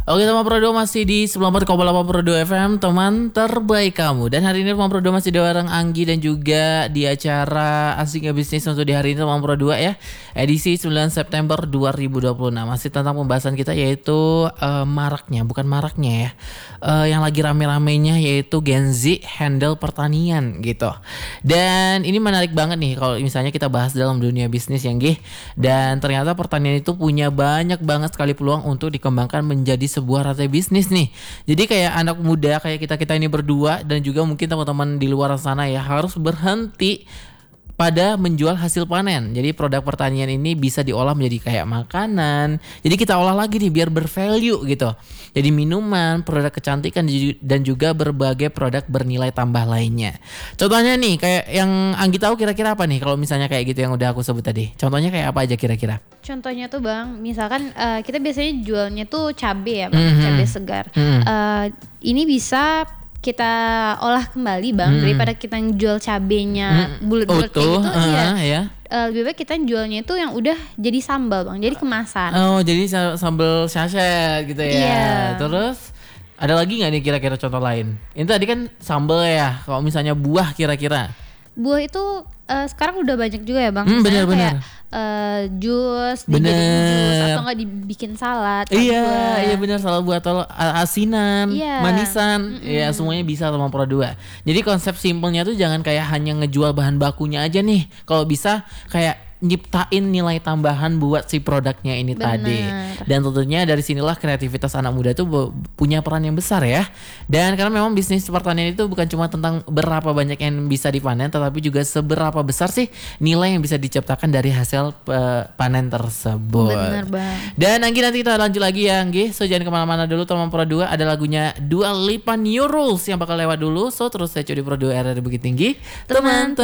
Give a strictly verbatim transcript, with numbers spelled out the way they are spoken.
Oke teman Pro dua masih di sembilan puluh empat koma delapan Pro dua F M, teman terbaik kamu. Dan hari ini teman Pro dua masih bareng Anggi dan juga di acara Asiknya Bisnis untuk di hari ini teman Pro dua ya. Edisi sembilan September dua ribu dua puluh enam. Masih tentang pembahasan kita yaitu uh, maraknya, bukan maraknya ya. Uh, yang lagi rame-ramenya yaitu Gen Z handle pertanian gitu. Dan ini menarik banget nih kalau misalnya kita bahas dalam dunia bisnis yang Gih. Dan ternyata pertanian itu punya banyak banget sekali peluang untuk dikembangkan menjadi sebuah rantai bisnis nih. Jadi kayak anak muda kayak kita-kita ini berdua dan juga mungkin teman-teman di luar sana ya harus berhenti pada menjual hasil panen. Jadi produk pertanian ini bisa diolah menjadi kayak makanan. Jadi kita olah lagi nih biar bervalue gitu. Jadi minuman, produk kecantikan dan juga berbagai produk bernilai tambah lainnya. Contohnya nih kayak yang Anggi tahu kira-kira apa nih kalau misalnya kayak gitu yang udah aku sebut tadi. Contohnya kayak apa aja kira-kira? Contohnya tuh Bang, misalkan uh, kita biasanya jualnya tuh cabai ya Bang, mm-hmm. cabai segar. Mm-hmm. Uh, ini bisa kita olah kembali Bang, hmm. daripada kita jual cabenya hmm. bulat-bulat kayak gitu uh, ya. ya. Uh, lebih baik kita jualnya itu yang udah jadi sambal Bang, jadi kemasan. Oh, jadi sambal sachet gitu ya. Yeah. Terus ada lagi nggak nih kira-kira contoh lain? Ini tadi kan sambal ya. Kalau misalnya buah kira-kira? Buah itu uh, sekarang udah banyak juga ya Bang. Hmm, benar-benar. Uh, jus, dijadiin jus atau nggak dibikin salad. Iya, buah. iya benar salad buah atau asinan, yeah. manisan, mm-hmm. ya semuanya bisa sama Pro dua. Jadi konsep simpelnya tuh jangan kayak hanya ngejual bahan bakunya aja nih. Kalau bisa kayak nyiptain nilai tambahan buat si produknya ini Bener. tadi. Dan tentunya dari sinilah kreativitas anak muda itu punya peran yang besar ya. Dan karena memang bisnis pertanian itu bukan cuma tentang berapa banyak yang bisa dipanen, tetapi juga seberapa besar sih nilai yang bisa diciptakan dari hasil uh, panen tersebut. Bener Bang. Dan Anggi nanti kita lanjut lagi ya Anggi. So jangan kemana-mana dulu teman Pro dua. Ada lagunya Dua Lipa New Rules yang bakal lewat dulu. So terus saya di Pro dua R R Bukit Tinggi. Teman